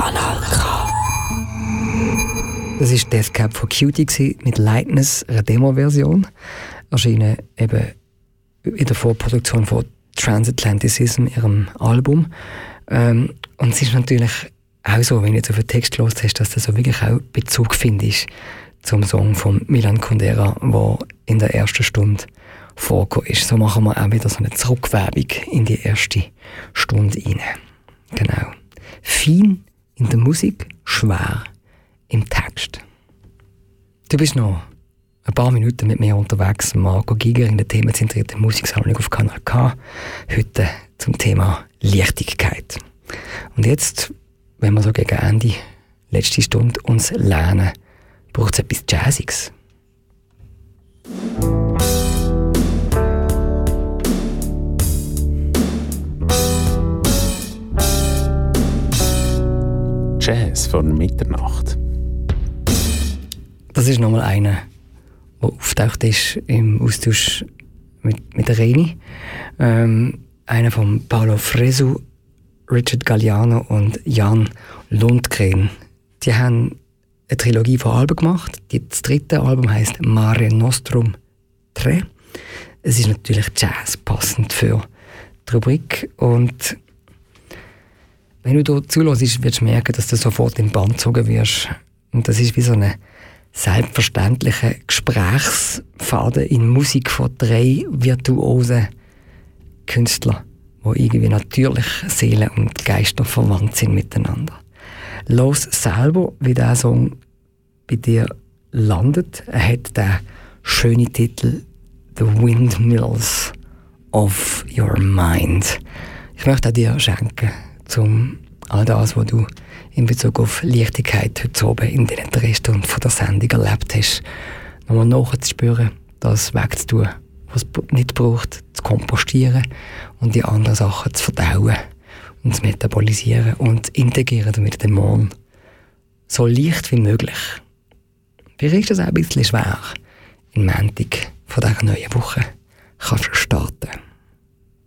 Kanal K. Das war Death Cab for Cutie mit Lightness, einer Demo-Version. Erschienen eben in der Vorproduktion von Transatlanticism, ihrem Album. Und es ist natürlich auch so, wenn du jetzt auf den Text gehört hast, dass das so wirklich auch Bezug findest zum Song von Milan Kundera, der in der ersten Stunde vorgekommen ist. So machen wir auch wieder so eine Zurückwerbung in die erste Stunde rein. Genau. Fein in der Musik, schwer im Text. Du bist noch ein paar Minuten mit mir unterwegs, Marco Giger, in der themenzentrierten Musiksammlung auf Kanal K. Heute zum Thema Leichtigkeit. Und jetzt, wenn wir so gegen Ende, letzte Stunde, uns lernen, braucht es etwas Jazziges. Jazz von Mitternacht. Das ist nochmal einer, der auftaucht ist im Austausch mit der Reni. Einer von Paolo Fresu, Richard Galliano und Jan Lundgren. Die haben eine Trilogie von Alben gemacht. Das dritte Album heisst Mare Nostrum 3. Es ist natürlich Jazz, passend für die Rubrik. Und wenn du hier zuhörst, wirst du merken, dass du sofort in Band gezogen wirst. Und das ist wie so eine selbstverständliche Gesprächsfaden in Musik von 3 virtuosen Künstlern, die irgendwie natürlich Seelen und Geister verwandt sind miteinander. Los selber, wie dieser Song bei dir landet. Er hat den schönen Titel «The Windmills of Your Mind». Ich möchte dir schenken, um all das, was du in Bezug auf Leichtigkeit heute oben in den 3 Stunden von der Sendung erlebt hast, nochmal nachzuspüren, das wegzutun, was es nicht braucht, zu kompostieren und die anderen Sachen zu verdauen und zu metabolisieren und integrieren, damit der Morgen so leicht wie möglich. Vielleicht ist das auch ein bisschen schwer, in Montag von dieser neuen Woche kannst du starten.